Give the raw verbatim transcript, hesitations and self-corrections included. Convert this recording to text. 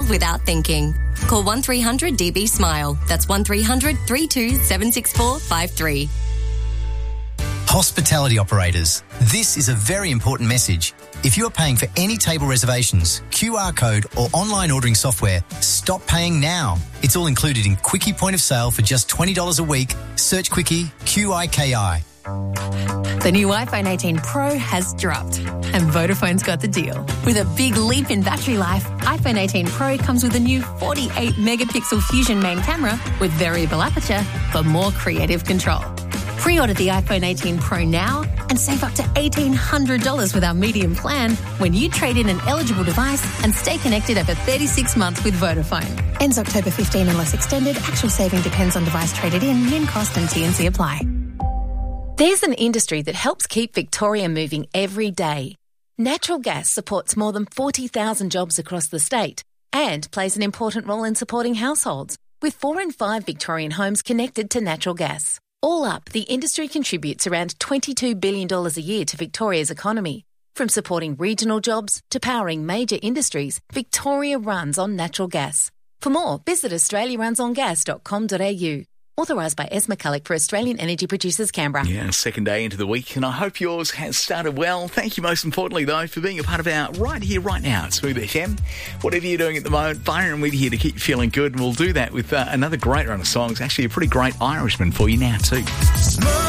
without thinking. Call one three hundred D B SMILE. That's one three hundred three two seven six four five three. Hospitality operators, this is a very important message. If you are paying for any table reservations, Q R code or online ordering software, stop paying now. It's all included in Quickie Point of Sale for just twenty dollars a week. Search Quickie, Q I K I. The new iPhone eighteen Pro has dropped and Vodafone's got the deal. With a big leap in battery life, iPhone eighteen Pro comes with a new forty-eight megapixel Fusion main camera with variable aperture for more creative control. Pre-order the iPhone eighteen Pro now and save up to eighteen hundred dollars with our medium plan when you trade in an eligible device and stay connected over thirty-six months with Vodafone. Ends October fifteenth unless extended. Actual saving depends on device traded in. Min cost and T and C apply. There's an industry that helps keep Victoria moving every day. Natural gas supports more than forty thousand jobs across the state and plays an important role in supporting households, with four in five Victorian homes connected to natural gas. All up, the industry contributes around twenty-two billion dollars a year to Victoria's economy. From supporting regional jobs to powering major industries, Victoria runs on natural gas. For more, visit australia runs on gas dot com dot a u. Authorised by Es McCulloch for Australian Energy Producers, Canberra. Yeah, second day into the week, and I hope yours has started well. Thank you most importantly, though, for being a part of our right here, right now at Smooth F M. Whatever you're doing at the moment, firing with you here to keep you feeling good, and we'll do that with uh, another great run of songs. Actually, a pretty great Irishman for you now, too.